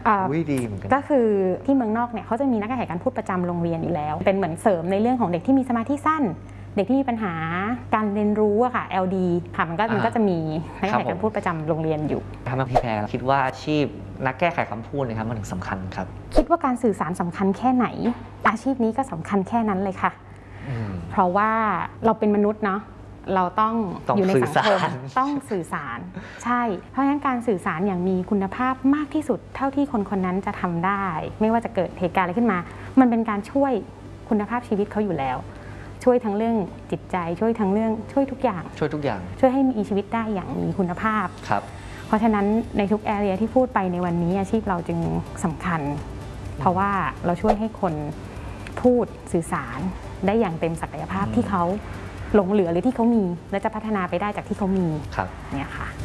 ดีเหมือนกันก็คือที่เมืองนอกเนี่ยเขาจะมีนักแข่งการพูดประจำโรงเรียนอยู่แล้วเป็นเหมือนเสริมในเรื่องของเด็กที่มีสมาธิสั้นเด็กที่มีปัญหาการเรียนรู้อะค่ะ LD ค่ะมันก็จะมีนักแข่งการพูดประจำโรงเรียนอยู่ทำไมพี่แพรคิดว่าอาชีพนักแก้ไขคำพูดนะครับมันถึงสำคัญครับคิดว่าการสื่อสารสำคัญแค่ไหนอาชีพนี้ก็สำคัญแค่นั้นเลยค่ะเพราะว่าเราเป็นมนุษย์เนาะเราต้องอยู่ในสังคมต้องสื่อสารใช่เพราะฉะนั้นการสื่อสารอย่างมีคุณภาพมากที่สุดเท่าที่คนนั้นจะทำได้ไม่ว่าจะเกิดเหตุการณ์อะไรขึ้นมามันเป็นการช่วยคุณภาพชีวิตเขาอยู่แล้วช่วยทั้งเรื่องจิตใจช่วยทั้งเรื่องช่วยทุกอย่างช่วยให้มีชีวิตได้อย่างมีคุณภาพครับเพราะฉะนั้นในทุกแอเรียที่พูดไปในวันนี้อาชีพเราจึงสำคัญเพราะว่าเราช่วยให้คนพูดสื่อสารได้อย่างเต็มศักยภาพที่เขาหลงเหลือหรือที่เขามีและจะพัฒนาไปได้จากที่เขามีเนี่ยค่ะ